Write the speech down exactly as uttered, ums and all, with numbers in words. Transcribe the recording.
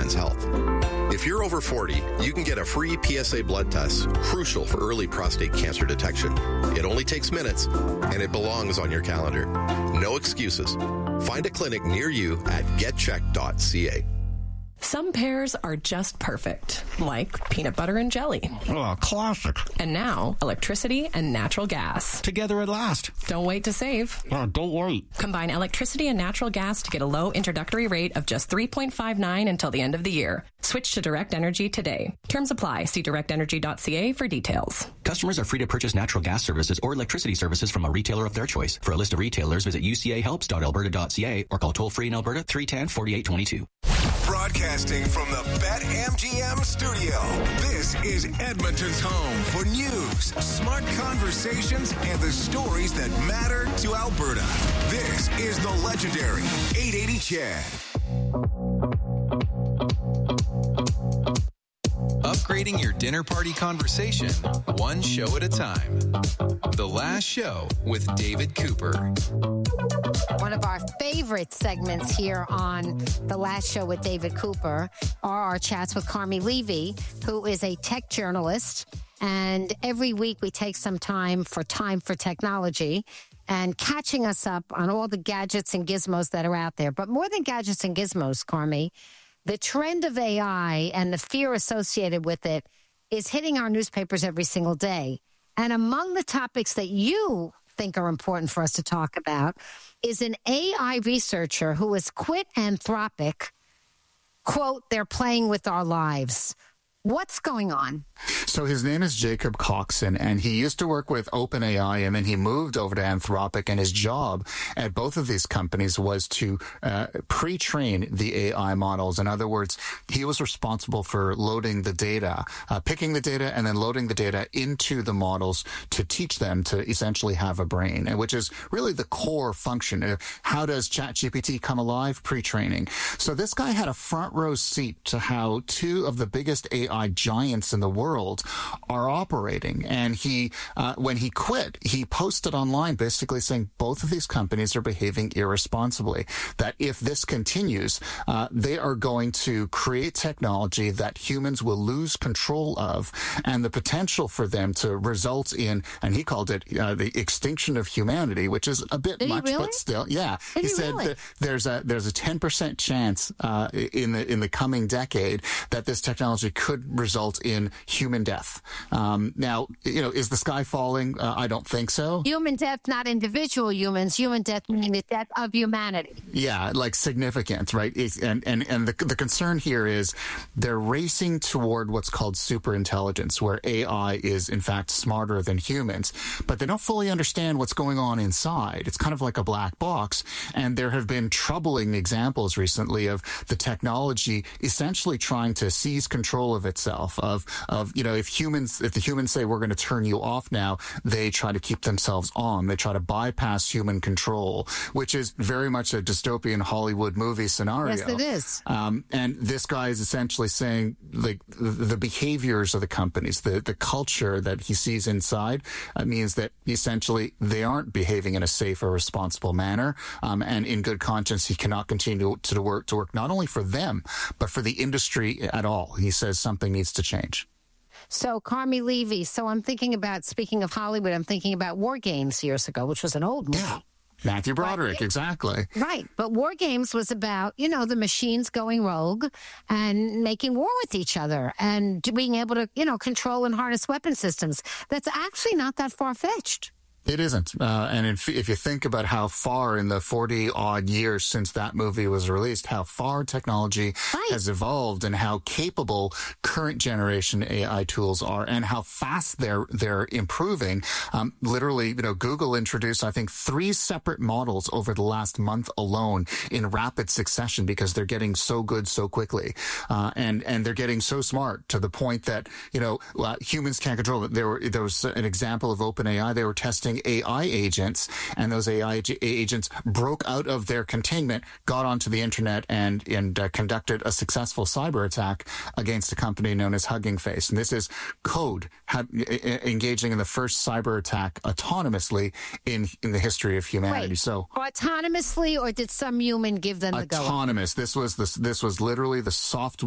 men's health. If you're over forty, you can get a free P S A blood test, crucial for early prostate cancer detection. It only takes minutes, and it belongs on your calendar. No excuses. Find a clinic near you at get check dot c a. Some pairs are just perfect, like peanut butter and jelly. Oh, classic. And now, electricity and natural gas. Together at last. Don't wait to save. Oh, don't wait. Combine electricity and natural gas to get a low introductory rate of just three point five nine until the end of the year. Switch to Direct Energy today. Terms apply. See direct energy dot c a for details. Customers are free to purchase natural gas services or electricity services from a retailer of their choice. For a list of retailers, visit u c a helps dot alberta dot c a or call toll-free in Alberta three one zero, four eight two two. Broadcasting from the BetMGM studio, this is Edmonton's home for news, smart conversations, and the stories that matter to Alberta. This is the legendary eight eighty C H E D. Upgrading your dinner party conversation, one show at a time. The Last Show with David Cooper. One of our favorite segments here on The Last Show with David Cooper are our chats with Carmi Levy, who is a tech journalist. And every week we take some time for Time for Technology and catching us up on all the gadgets and gizmos that are out there. But more than gadgets and gizmos, Carmi, the trend of A I and the fear associated with it is hitting our newspapers every single day. And among the topics that you think are important for us to talk about is an A I researcher who has quit Anthropic. Quote, they're playing with our lives. What's going on? So his name is Jacob Coxon, and he used to work with OpenAI, and then he moved over to Anthropic, and his job at both of these companies was to uh, pre-train the A I models. In other words, he was responsible for loading the data, uh, picking the data, and then loading the data into the models to teach them to essentially have a brain, which is really the core function. Uh, how does ChatGPT come alive? Pre-training. So this guy had a front row seat to how two of the biggest A I giants in the world are operating. And he, uh, when he quit, he posted online basically saying both of these companies are behaving irresponsibly, that if this continues, uh, they are going to create technology that humans will lose control of, and the potential for them to result in, and he called it uh, the extinction of humanity, which is a bit Did much, really? but still, yeah. Did he he said really? that there's a there's a ten percent chance uh, in the in the coming decade that this technology could result in human death. Um, now, you know, is the sky falling? Uh, I don't think so. Human death, not individual humans. Human death meaning the death of humanity. Yeah, like significant, right? It's, and and and the the concern here is they're racing toward what's called superintelligence, where A I is in fact smarter than humans, but they don't fully understand what's going on inside. It's kind of like a black box, and there have been troubling examples recently of the technology essentially trying to seize control of itself. Of of you know, if humans, if the humans say we're going to turn you off now, they try to keep themselves on. They try to bypass human control, which is very much a dystopian Hollywood movie scenario. Yes, it is. Um, and this guy is essentially saying, like, the, the behaviors of the companies, the the culture that he sees inside, uh, means that essentially they aren't behaving in a safe or responsible manner. Um, and in good conscience, he cannot continue to, to work to work not only for them but for the industry at all. He says something needs to change. So, Carmi Levy, so I'm thinking about, speaking of Hollywood, I'm thinking about War Games years ago, which was an old movie. Yeah. Matthew Broderick, right. exactly. Right. But War Games was about, you know, the machines going rogue and making war with each other and being able to, you know, control and harness weapon systems. That's actually not that far-fetched. It isn't. Uh, and if, if you think about how far in the forty-odd years since that movie was released, how far technology right. has evolved and how capable current generation A I tools are and how fast they're they're improving. Um, literally, you know, Google introduced, I think, three separate models over the last month alone in rapid succession because they're getting so good so quickly. Uh, and, and they're getting so smart to the point that, you know, uh, humans can't control it. There, were, there was an example of OpenAI. They were testing A I agents, and those A I agents broke out of their containment, got onto the internet, and and uh, conducted a successful cyber attack against a company known as Hugging Face. And this is code ha- engaging in the first cyber attack autonomously in in the history of humanity. Wait, so autonomously, or did some human give them the go? Autonomous. This was the, this was literally the software.